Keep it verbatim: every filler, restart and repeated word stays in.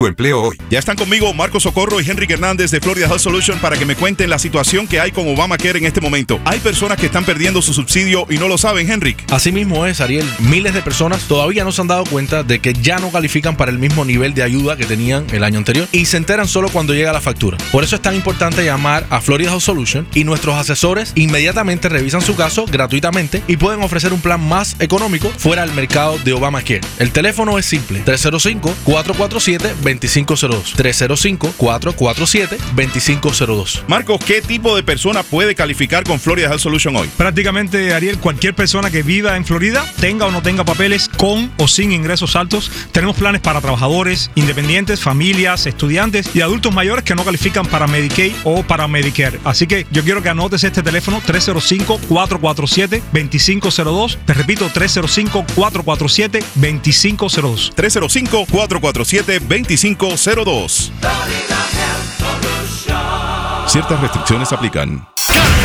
busco empleo hoy. Ya están conmigo Marco Socorro y Henry Hernández de Florida Health Solution para que me cuenten la situación que hay con Obamacare en este momento. Hay personas que están perdiendo su subsidio y no lo saben, Henry. Así mismo es, Ariel. Miles de personas todavía no se han dado cuenta de que ya no califican para el mismo nivel de ayuda que tenían el año anterior y se enteran solo cuando llega la factura. Por eso es tan importante llamar a Florida Health Solution y nuestros asesores inmediatamente revisan su caso gratuitamente y pueden ofrecer un plan más económico fuera del mercado de Obamacare. El teléfono es simple: tres cero cinco, cuatro cuatro siete, dos cinco cero dos. tres cero cinco, cuatro cuatro siete, dos cinco cero dos. Marcos, ¿qué tipo de persona puede calificar con Florida Health Solution hoy? Prácticamente, Ariel, cualquier persona que viva en Florida, tenga o no tenga papeles, con o sin ingresos altos. Tenemos planes para trabajadores, independientes, familias, estudiantes y adultos mayores que no califican para Medicaid o para Medicare. Así que yo quiero que anotes este teléfono: tres cero cinco, cuatro cuatro siete, dos cinco cero dos. Te repito, tres cero cinco, cuatro cuatro siete, dos cinco cero dos. tres cero cinco, cuatro cuatro siete, dos cinco cero dos. Ciertas restricciones aplican.